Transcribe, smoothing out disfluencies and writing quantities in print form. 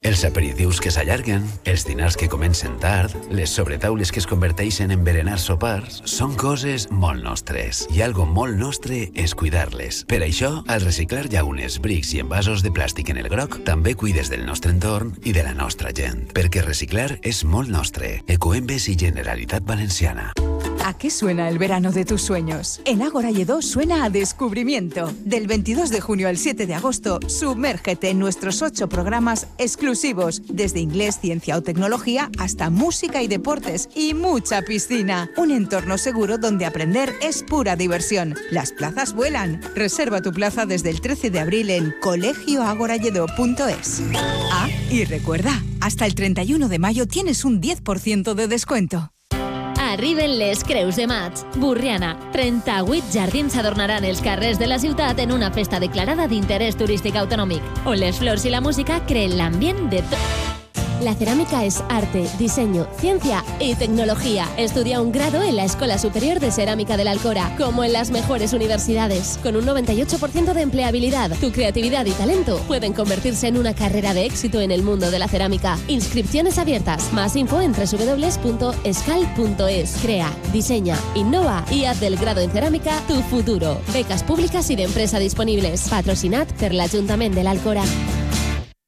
Els aperitius que s'allarguen, els dinars que comencen tard, les sobretaules que es converteixen en berenar sopars, són coses molt nostres. I algo molt nostre és cuidar-les. Per això, al reciclar llaunes, brics i envasos de plàstic en el groc, també cuides del nostre entorn i de la nostra gent. Perquè reciclar és molt nostre. Ecoembes i Generalitat Valenciana. ¿A qué suena el verano de tus sueños? En Ágora Lledó suena a descubrimiento. Del 22 de junio al 7 de agosto, sumérgete en nuestros 8 programas exclusivos, desde inglés, ciencia o tecnología hasta música y deportes y mucha piscina. Un entorno seguro donde aprender es pura diversión. Las plazas vuelan. Reserva tu plaza desde el 13 de abril en colegioagoralledó.es. Ah, y recuerda, hasta el 31 de mayo tienes un 10% de descuento. Arriben les Creus de maig. Burriana, 38 jardins adornaran els carrers de la ciutat en una festa declarada d'interès turístic autonòmic, on les flors i la música creen l'ambient de tot. La cerámica es arte, diseño, ciencia y tecnología. Estudia un grado en la Escuela Superior de Cerámica de la Alcora, como en las mejores universidades. Con un 98% de empleabilidad, tu creatividad y talento pueden convertirse en una carrera de éxito en el mundo de la cerámica. Inscripciones abiertas. Más info en www.escal.es. Crea, diseña, innova y haz del grado en cerámica tu futuro. Becas públicas y de empresa disponibles. Patrocinat per l'Ajuntament de l'Alcora.